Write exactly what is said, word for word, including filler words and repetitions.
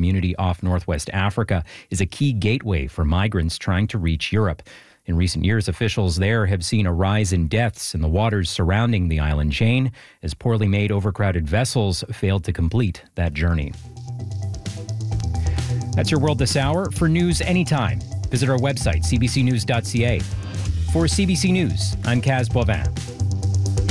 community off northwest Africa is a key gateway for migrants trying to reach Europe. In recent years, officials there have seen a rise in deaths in the waters surrounding the island chain as poorly made, overcrowded vessels failed to complete that journey. That's your World This Hour. For news anytime, visit our website, c b c news dot c a. For C B C News, I'm Kaz Boivin.